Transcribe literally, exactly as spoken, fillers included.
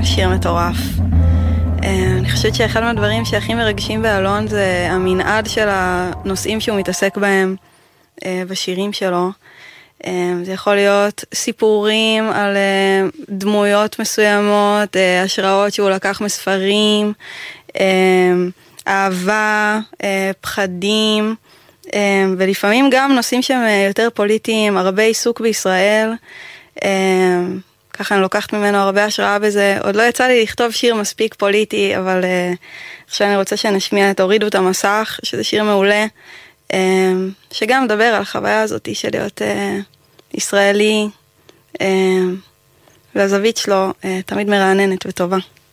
שיר מטורף. אני חושבת שאחד מהדברים שהכי מרגשים באלון זה המנעד של הנושאים שהוא מתעסק בהם בשירים שלו. זה יכול להיות סיפורים על דמויות מסוימות, השראות שהוא לקח מספרים, אהבה, פחדים, ולפעמים גם נושאים שהם יותר פוליטיים, הרבה עיסוק בישראל. ככה אני לוקחת ממנו הרבה השראה בזה. עוד לא יצא לי לכתוב שיר מספיק פוליטי, אבל עכשיו אני רוצה שנשמיע את הורידו את המסך, שזה שיר מעולה, שגם מדבר על החוויה הזאת של להיות ישראלי, והזווית שלו תמיד מרעננת וטובה.